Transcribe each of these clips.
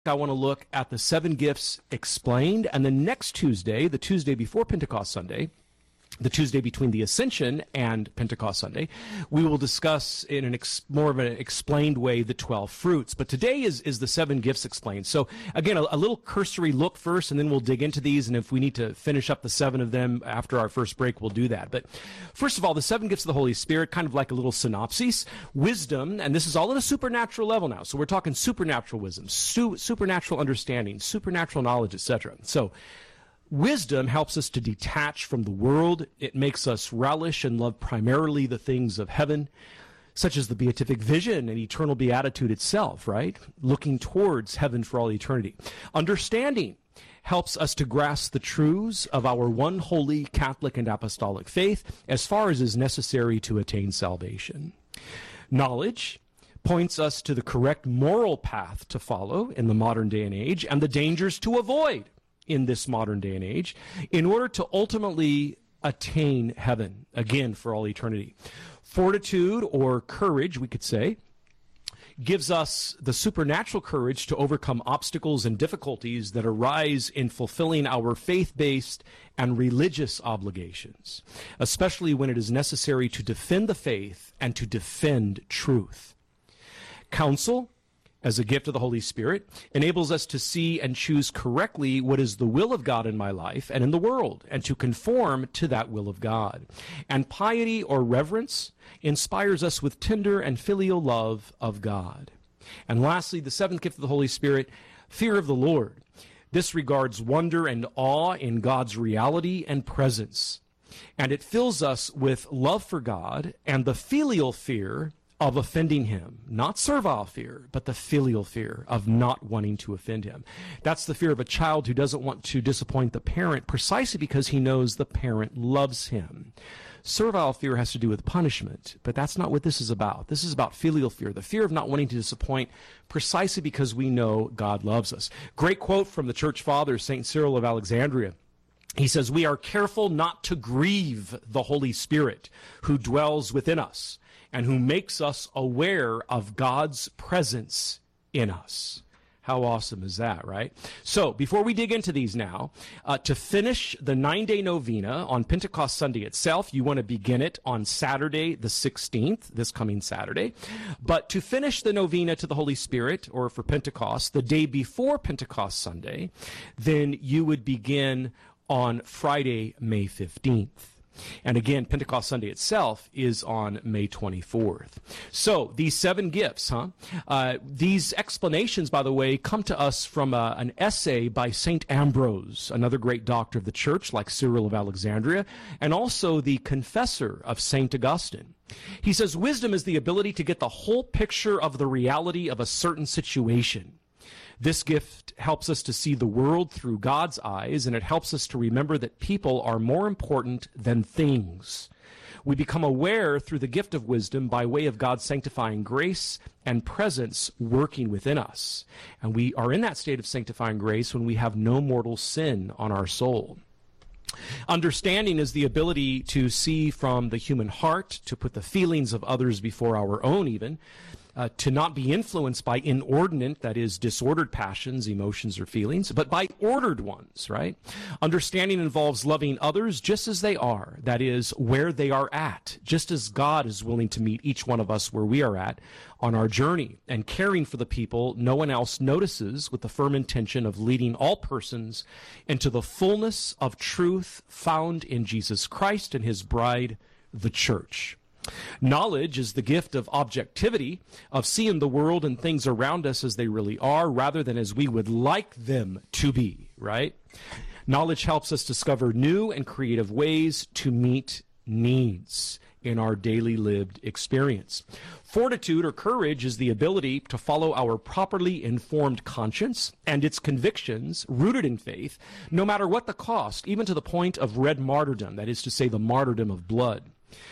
I want to look at the 7 gifts explained, and then next Tuesday, the Tuesday before Pentecost Sunday, the Tuesday between the Ascension and Pentecost Sunday, we will discuss in more of an explained way the 12 fruits. But today is the 7 gifts explained. So again, a little cursory look first, and then we'll dig into these. And if we need to finish up the 7 of them after our first break, we'll do that. But first of all, the 7 gifts of the Holy Spirit, kind of like a little synopsis. Wisdom, and this is all at a supernatural level now. So we're talking supernatural wisdom, supernatural understanding, supernatural knowledge, etc. So wisdom helps us to detach from the world. It makes us relish and love primarily the things of heaven, such as the beatific vision and eternal beatitude itself, right? Looking towards heaven for all eternity. Understanding helps us to grasp the truths of our one holy Catholic and apostolic faith as far as is necessary to attain salvation. Knowledge points us to the correct moral path to follow in the modern day and age and the dangers to avoid in this modern day and age in order to ultimately attain heaven, again, for all eternity. Fortitude, or courage, we could say, gives us the supernatural courage to overcome obstacles and difficulties that arise in fulfilling our faith-based and religious obligations, especially when it is necessary to defend the faith and to defend truth. Counsel, as a gift of the Holy Spirit, enables us to see and choose correctly what is the will of God in my life and in the world, and to conform to that will of God. And piety, or reverence, inspires us with tender and filial love of God. And lastly, the 7th gift of the Holy Spirit, fear of the Lord. This regards wonder and awe in God's reality and presence. And it fills us with love for God and the filial fear of offending him. Not servile fear, but the filial fear of not wanting to offend him. That's the fear of a child who doesn't want to disappoint the parent precisely because he knows the parent loves him. Servile fear has to do with punishment, but that's not what this is about. This is about filial fear, the fear of not wanting to disappoint precisely because we know God loves us. Great quote from the church father, St. Cyril of Alexandria. He says, "We are careful not to grieve the Holy Spirit who dwells within us and who makes us aware of God's presence in us." How awesome is that, right? So before we dig into these now, to finish the 9-day novena on Pentecost Sunday itself, you want to begin it on Saturday the 16th, this coming Saturday. But to finish the novena to the Holy Spirit, or for Pentecost, the day before Pentecost Sunday, then you would begin on Friday, May 15th. And again, Pentecost Sunday itself is on May 24th. So these 7 gifts, these explanations, by the way, come to us from an essay by St. Ambrose, another great doctor of the church like Cyril of Alexandria, and also the confessor of St. Augustine. He says, wisdom is the ability to get the whole picture of the reality of a certain situation. This gift helps us to see the world through God's eyes, and it helps us to remember that people are more important than things. We become aware through the gift of wisdom by way of God's sanctifying grace and presence working within us. And we are in that state of sanctifying grace when we have no mortal sin on our soul. Understanding is the ability to see from the human heart, to put the feelings of others before our own even, to not be influenced by inordinate, that is, disordered passions, emotions, or feelings, but by ordered ones, right? Understanding involves loving others just as they are, that is, where they are at, just as God is willing to meet each one of us where we are at on our journey, and caring for the people no one else notices, with the firm intention of leading all persons into the fullness of truth found in Jesus Christ and his bride, the church. Knowledge is the gift of objectivity, of seeing the world and things around us as they really are, rather than as we would like them to be, right? Knowledge helps us discover new and creative ways to meet needs in our daily lived experience. Fortitude, or courage, is the ability to follow our properly informed conscience and its convictions rooted in faith, no matter what the cost, even to the point of red martyrdom, that is to say, the martyrdom of blood.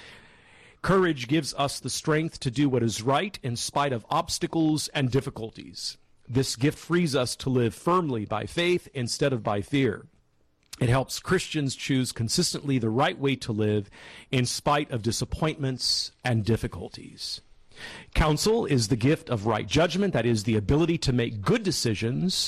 Courage gives us the strength to do what is right in spite of obstacles and difficulties. This gift frees us to live firmly by faith instead of by fear. It helps Christians choose consistently the right way to live in spite of disappointments and difficulties. Counsel is the gift of right judgment, that is, the ability to make good decisions